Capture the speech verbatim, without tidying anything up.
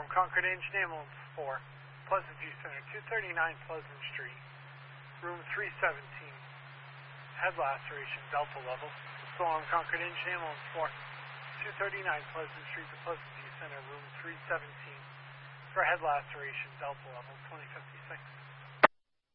Storm Concord Engine Ambulance four, Pleasant View Center, two thirty-nine Pleasant Street, room three seventeen. Head laceration, Delta level. Storm Concord Engine Ambulance four, two thirty-nine Pleasant Street to Pleasant View Center, room three seventeen. For head laceration, Delta level, twenty fifty-six.